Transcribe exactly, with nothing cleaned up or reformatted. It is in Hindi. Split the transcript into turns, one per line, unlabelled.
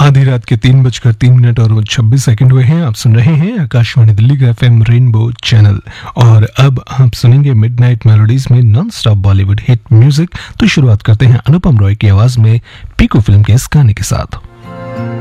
आधी रात के तीन बजकर तीन मिनट और छब्बीस सेकंड हुए हैं। आप सुन रहे हैं आकाशवाणी दिल्ली का एफएम रेनबो चैनल और अब आप सुनेंगे मिडनाइट मेलोडीज में non stop Bollywood hit music. तो शुरुआत करते हैं अनुपम रॉय की आवाज में पीकू फिल्म के इस गाने के साथ।